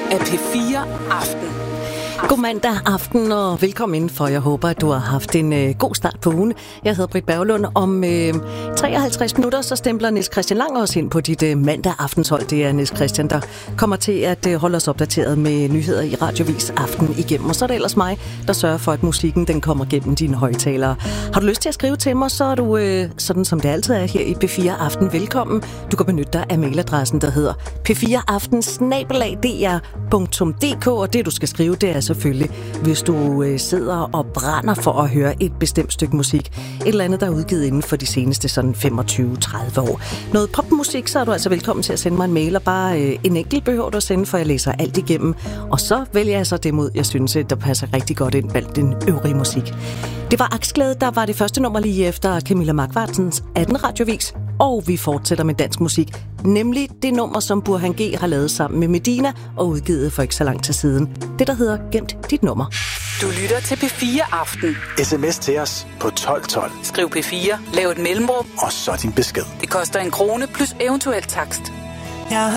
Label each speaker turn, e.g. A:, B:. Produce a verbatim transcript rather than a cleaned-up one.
A: af P fire Aften.
B: God mandag aften og velkommen indenfor. Jeg håber, at du har haft en øh, god start på ugen. Jeg hedder Britt Berglund. Om øh, treoghalvtreds minutter, så stempler Niels Christian Lang os ind på dit øh, mandag aftenshold. Det er Niels Christian, der kommer til at øh, holde os opdateret med nyheder i Radiovis Aften igennem. Og så er det ellers mig, der sørger for, at musikken den kommer gennem dine højtalere. Har du lyst til at skrive til mig, så er du, øh, sådan som det altid er her i P fire Aften, velkommen. Du kan benytte dig af mailadressen, der hedder p fire aften snabel-a d r punktum d k, og det du skal skrive, det er selvfølgelig, hvis du øh, sidder og brænder for at høre et bestemt stykke musik. Et eller andet, der er udgivet inden for de seneste sådan femogtyve til tredive år. Noget popmusik, så er du altså velkommen til at sende mig en mail, og bare øh, en enkelt behøver du at sende, for jeg læser alt igennem. Og så vælger jeg så det mod, jeg synes, der passer rigtig godt ind blandt den øvrige musik. Det var Aksglæde, der var det første nummer lige efter Camilla Markvartsens atten radiovis. Og vi fortsætter med dansk musik, nemlig det nummer, som Burhan G har lavet sammen med Medina og udgivet for ikke så lang tid siden. Det, der hedder Gemt dit nummer.
A: Du lytter til P fire Aften.
C: Sms til os på tolv tolv.
A: Skriv P fire, lav et mellemrum,
C: og så din besked.
A: det koster en krone plus eventuel takst.
D: Jeg